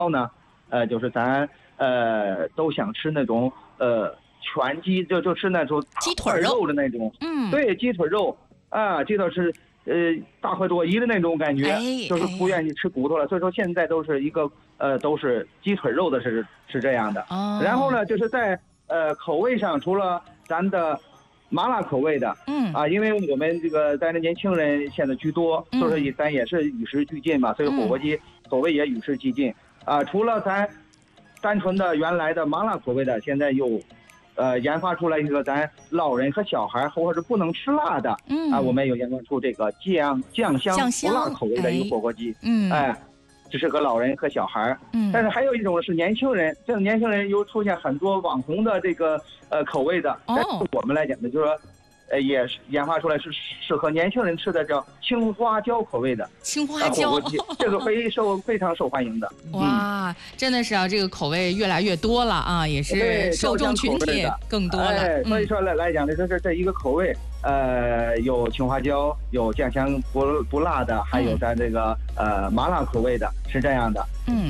呢，就是咱都想吃那种全鸡，就吃那种鸡腿肉的那种，对，鸡腿肉啊，这倒是大快朵颐的那种感觉，就是不愿意吃骨头了。所以说现在都是都是鸡腿肉的是这样的。然后呢，就是在口味上，除了咱的麻辣口味的，因为我们这个咱的年轻人现在居多，所以说咱也是与时俱进嘛，所以火锅鸡口味也与时俱进啊。除了咱单纯的原来的麻辣口味的，现在又研发出来一个咱老人和小孩或者是不能吃辣的，我们有研发出这个酱香不辣口味的一个火锅鸡，只适合老人和小孩。但是还有一种是年轻人，这种年轻人又出现很多网红的这个口味的，但是我们来讲呢，就是说也是研发出来是适合年轻人吃的，叫青花椒口味的青花椒， 这个非常受欢迎的。 哇，真的是啊，这个口味越来越多了啊，也是受众群体更多了。 所以说来讲呢，这一个口味，有青花椒，有酱香不辣的，还有咱这个麻辣口味的，是这样的。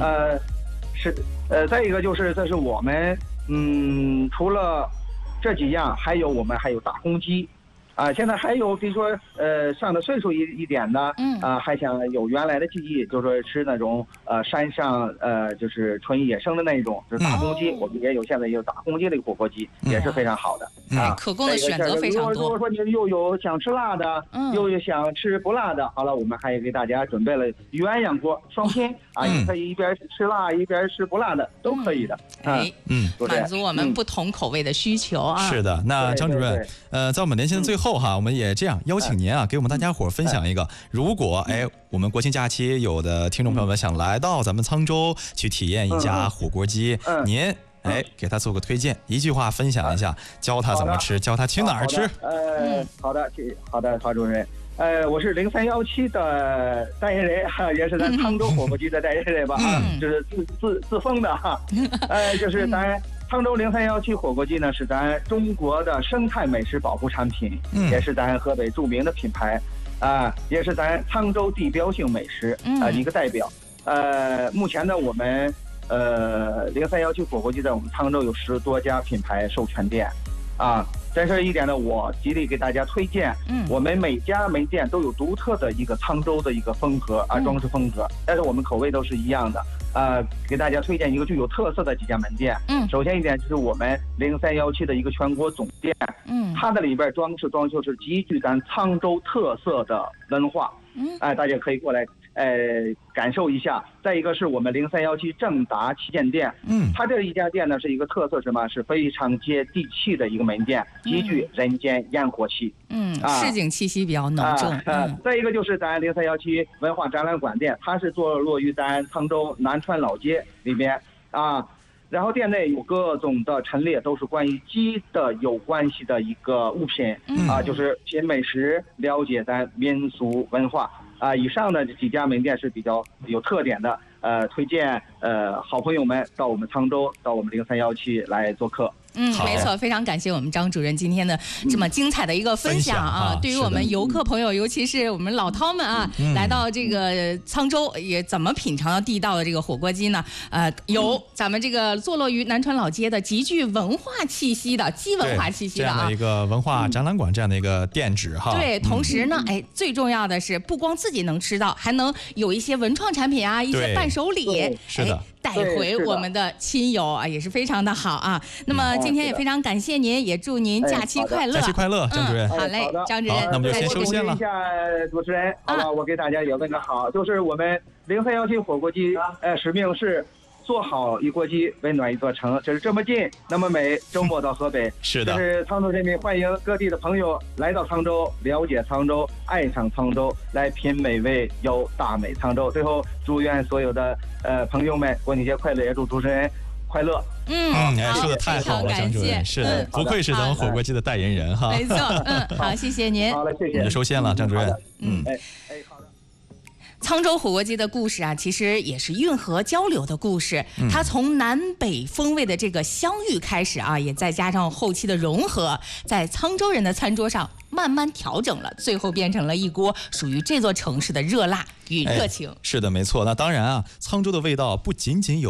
再一个就是这是我们除了这几样，我们还有打公鸡，现在还有比如说上了岁数一点的，还想有原来的记忆，就是说吃那种山上就是纯野生的那一种，就是打公鸡，我们也有现在也有打公鸡的火锅鸡，也是非常好的可供的选择非常多。 如果说你又有想吃辣的，又有想吃不辣的，好了，我们还给大家准备了鸳鸯锅双拼你可以一边吃辣一边吃不辣的，都可以的。 满足我们不同口味的需求啊。 是的，那张主任，在我们连线的最后哈，我们也这样邀请您给我们大家伙分享一个，如果我们国庆假期有的听众朋友们想来到咱们沧州去体验一家火锅鸡，您给他做个推荐，一句话分享一下，教他怎么吃，教他去哪儿吃。 好的，华主任。我是0317的代言人也是咱沧州火锅鸡的代言人吧就是自封的就是咱沧州0317火锅鸡呢，是咱中国的生态美食保护产品，也是咱河北著名的品牌也是咱沧州地标性美食一个代表。目前呢，我们0317火锅鸡在我们沧州有10多家品牌授权店在这一点呢，我极力给大家推荐，我们每家门店都有独特的一个沧州的一个风格装饰风格，但是我们口味都是一样的给大家推荐一个具有特色的几家门店。首先一点就是我们0317的一个全国总店，它的里边装修是极具咱沧州特色的文化，大家可以过来感受一下。再一个是我们0317正达旗舰店，它这一家店呢是一个特色，什么是非常接地气的一个门店，极具人间烟火气， 市井气息比较浓重。 再一个就是咱0317文化展览馆店，它是坐落于咱沧州南川老街里面然后店内有各种的陈列，都是关于鸡的有关系的一个物品就是品美食，了解咱民俗文化以上的这几家门店是比较有特点的，推荐好朋友们到我们沧州，到我们0317来做客。 没错，非常感谢我们张主任今天的这么精彩的一个分享对于我们游客朋友，尤其是我们老饕们来到这个沧州，也怎么品尝到地道的这个火锅鸡呢？有咱们这个坐落于南川老街的极具文化气息的鸡文化气息的这样的一个文化展览馆，这样的一个店址对，同时呢，最重要的是不光自己能吃到，还能有一些文创产品一些伴手礼， 是的。 带回我们的亲友也是非常的好那么今天也非常感谢您，也祝您假期快乐。 假期快乐，张主任。 好嘞，张主任。 那我们就先收线了。 一下主持人，好吧，我给大家有那个好，就是我们0317火锅鸡，使命是做好一锅鸡，温暖一座城，就是这么近，那么美。周末到河北， 是的， 这是沧州人民欢迎各地的朋友来到沧州，了解沧州，爱上沧州，来品美味，有大美沧州。最后祝愿所有的朋友们国庆节快乐，也祝主持人快乐。 说的太好了，张主任，是的，不愧是咱们火锅鸡的代言人没错，好，谢谢您。 好了，谢谢。 我们就收线了，张主任。 好的。 沧州火锅鸡的故事其实也是运河交流的故事，它从南北风味的这个相遇开始也再加上后期的融合，在沧州人的餐桌上慢慢调整了，最后变成了一锅属于这座城市的热辣与热情。 是的，没错。那当然啊，沧州的味道不仅仅有